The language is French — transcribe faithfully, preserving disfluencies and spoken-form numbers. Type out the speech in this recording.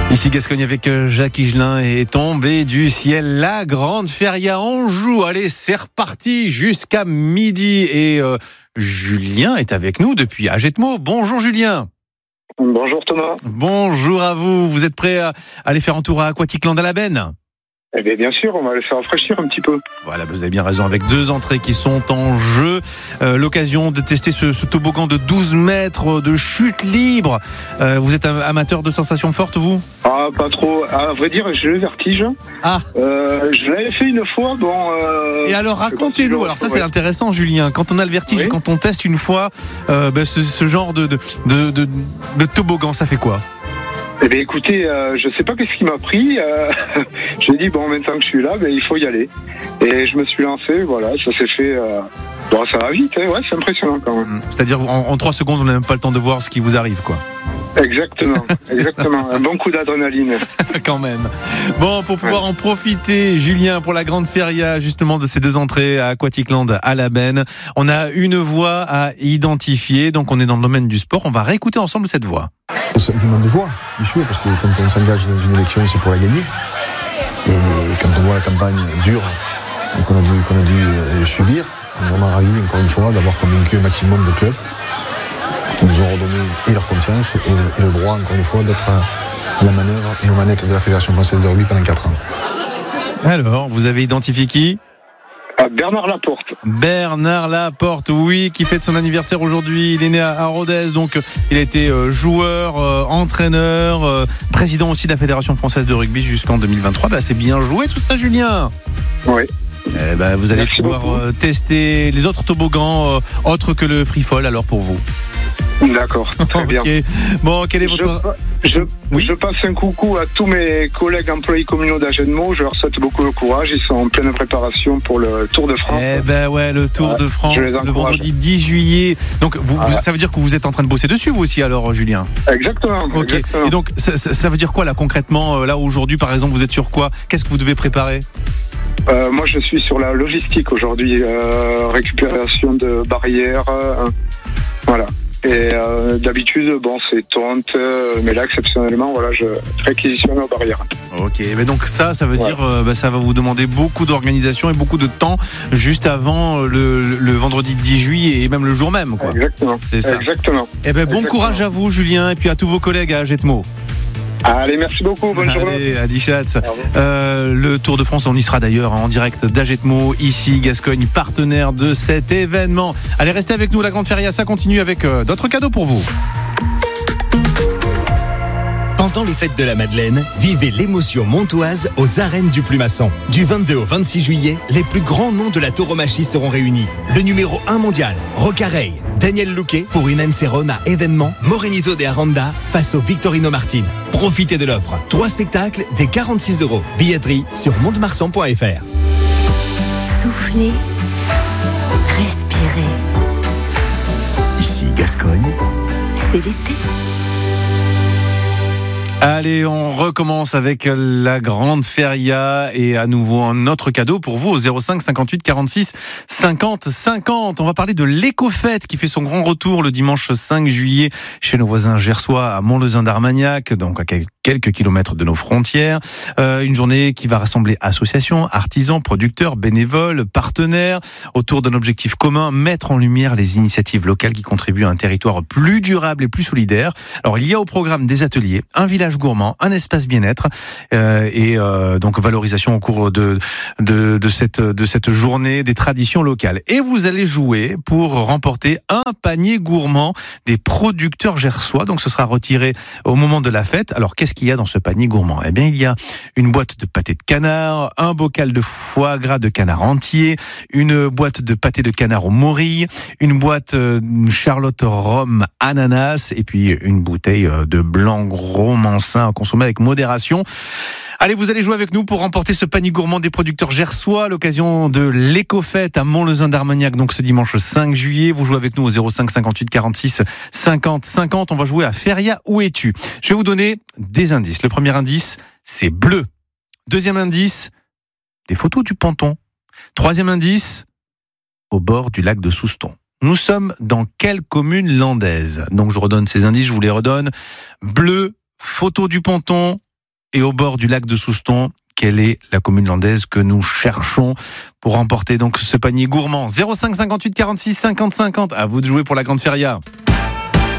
Ici Gascogne avec Jacques Higelin et tombé du ciel la grande feria en joue. Allez, c'est reparti jusqu'à midi et euh, Julien est avec nous depuis Agetmo. Bonjour Julien. Bonjour Thomas. Bonjour à vous. Vous êtes prêt à aller faire un tour à Aquaticland à la Benne ? Eh bien, bien sûr, on va le faire rafraîchir un petit peu. Voilà, vous avez bien raison, avec deux entrées qui sont en jeu. Euh, l'occasion de tester ce, ce toboggan de douze mètres de chute libre. Euh, vous êtes amateur de sensations fortes, vous ? Ah, pas trop. À vrai dire, j'ai le vertige. Ah. Euh, je l'avais fait une fois, bon... Euh, et alors, racontez-nous. Alors ça, c'est intéressant, Julien. Quand on a le vertige oui. et quand on teste une fois euh, ben, ce, ce genre de, de, de, de, de toboggan, ça fait quoi ? Eh bien, écoutez, euh, je sais pas qu'est-ce qui m'a pris. Euh, j'ai dit, bon, maintenant que je suis là, ben, il faut y aller. Et je me suis lancé, voilà, ça s'est fait... Euh, bon, ça va vite, hein, ouais, c'est impressionnant quand même. C'est-à-dire, en, en trois secondes, on n'a même pas le temps de voir ce qui vous arrive, quoi. Exactement, exactement. Un bon coup d'adrénaline. Quand même. Bon, pour pouvoir ouais. en profiter, Julien, pour la grande feria, justement, de ces deux entrées à Aquaticland à la Benne, on a une voix à identifier. Donc, on est dans le domaine du sport. On va réécouter ensemble cette voix. Le sentiment de joie, bien sûr, parce que quand on s'engage dans une élection, c'est pour la gagner. Et quand on voit la campagne dure qu'on a dû, qu'on a dû subir, on est vraiment ravis, encore une fois, d'avoir convaincu un maximum de clubs qui nous ont redonné et leur confiance et le, et le droit, encore une fois, d'être à la manœuvre et aux manettes de la Fédération française de rugby pendant quatre ans. Alors, vous avez identifié qui ? Bernard Laporte. Bernard Laporte, oui, qui fête son anniversaire aujourd'hui. Il est né à Rodez, donc il a été joueur, euh, entraîneur, euh, président aussi de la Fédération française de rugby jusqu'en deux mille vingt-trois. Bah, c'est bien joué tout ça, Julien. Oui. Eh ben, vous allez Merci pouvoir beaucoup. tester les autres toboggans euh, autres que le free fall alors pour vous. D'accord, très bien. Okay. Bon, quel est votre... Je, je, oui. je passe un coucou à tous mes collègues employés communaux d'Agetmo. Je leur souhaite beaucoup de courage. Ils sont en pleine préparation pour le Tour de France. Eh ben ouais, le Tour ouais, de France, le vendredi dix juillet. Donc, vous, ah. vous, ça veut dire que vous êtes en train de bosser dessus, vous aussi, alors, Julien ? Exactement. Ok. Exactement. Et donc, ça, ça, ça veut dire quoi, là, concrètement ? Là, aujourd'hui, par exemple, vous êtes sur quoi ? Qu'est-ce que vous devez préparer ? Euh, moi, je suis sur la logistique aujourd'hui, euh, récupération de barrières, euh, voilà. Et euh, d'habitude, bon, c'est tonte, euh, mais là, exceptionnellement, voilà, je réquisitionne aux barrières. Ok, mais donc ça, ça veut ouais. dire, euh, bah, ça va vous demander beaucoup d'organisation et beaucoup de temps juste avant le, le, le vendredi dix juillet et même le jour même, quoi. Exactement. C'est ça. Exactement. Eh ben, bon Exactement. courage à vous, Julien, et puis à tous vos collègues à Agetmo. Allez, merci beaucoup, bonne Allez, journée. À Dichatz. Euh, le Tour de France, on y sera d'ailleurs en direct d'Agetmo, ici, Gascogne, partenaire de cet événement. Allez, restez avec nous, la Grande Feria, ça continue avec euh, d'autres cadeaux pour vous. Pendant les fêtes de la Madeleine, vivez l'émotion montoise aux arènes du Plumasson. Du vingt-deux au vingt-six juillet, les plus grands noms de la tauromachie seront réunis. Le numéro un mondial, Rocarey, Daniel Luque pour une Encerona événement, Morenito de Aranda face au Victorino Martin. Profitez de l'offre. Trois spectacles dès quarante-six euros. Billetterie sur mont-de-marsan point f r. Soufflez, respirez. Ici Gascogne, c'est l'été. Allez, on recommence avec la grande feria et à nouveau un autre cadeau pour vous au zéro cinq cinquante-huit quarante-six cinquante cinquante. On va parler de l'éco-fête qui fait son grand retour le dimanche cinq juillet chez nos voisins gersois à Montlezun d'Armagnac, donc à quelques kilomètres de nos frontières. Euh, une journée qui va rassembler associations, artisans, producteurs, bénévoles, partenaires autour d'un objectif commun, mettre en lumière les initiatives locales qui contribuent à un territoire plus durable et plus solidaire. Alors il y a au programme des ateliers, un village gourmand, un espace bien-être euh, et euh, donc valorisation au cours de, de, de, cette, de cette journée des traditions locales. Et vous allez jouer pour remporter un panier gourmand des producteurs gersois. Donc ce sera retiré au moment de la fête. Alors qu'est-ce qu'il y a dans ce panier gourmand ? Eh bien il y a une boîte de pâté de canard, un bocal de foie gras de canard entier, une boîte de pâté de canard aux morilles, une boîte de Charlotte rhum ananas et puis une bouteille de blanc roman à consommer avec modération. Allez, vous allez jouer avec nous pour remporter ce panier gourmand des producteurs gersois à l'occasion de l'éco-fête à Montlezun d'Armagnac, donc ce dimanche cinq juillet. Vous jouez avec nous au zéro cinq cinquante-huit quarante-six cinquante cinquante. On va jouer à Feria, où es-tu ? Je vais vous donner des indices. Le premier indice, c'est bleu. Deuxième indice, des photos du ponton. Troisième indice, au bord du lac de Souston. Nous sommes dans quelle commune landaise ? Donc je redonne ces indices, je vous les redonne. Bleu, photo du ponton, et au bord du lac de Souston. Quelle est la commune landaise que nous cherchons pour remporter donc ce panier gourmand? zéro cinq cinquante-huit quarante-six cinquante cinquante. À vous de jouer pour la Grande Feria.